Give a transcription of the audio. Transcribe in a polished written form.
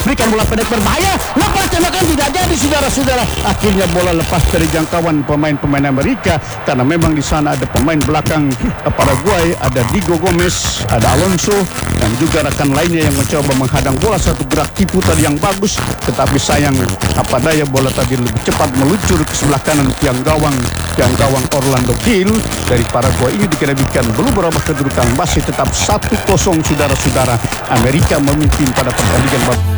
berikan bola pendek berbahaya, lepas tembakan tidak jadi saudara-saudara. Akhirnya bola lepas dari jangkauan pemain-pemain Amerika karena memang di sana ada pemain belakang Paraguay, ada Diego Gomez, ada Alonso dan juga rekan lainnya yang mencoba menghadang bola. Satu gerak tipu tadi yang bagus, tetapi sayang apa daya bola tadi lebih cepat meluncur ke sebelah kanan tiang gawang Orlando Gil dari Paraguay. Ini dikenabikan belum berubah kedudukan, masih tetap 1-0 saudara-saudara. Amerika memimpin pada pertandingan